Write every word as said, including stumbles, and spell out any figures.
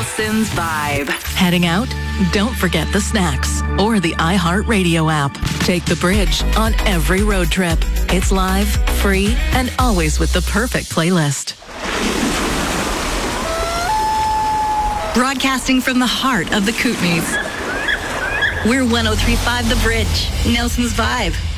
Nelson's Vibe. Heading out? Don't forget the snacks or the iHeartRadio app. Take the bridge on every road trip. It's live, free, and always with the perfect playlist. Broadcasting from the heart of the Kootenays. We're one oh three point five The Bridge, Nelson's Vibe.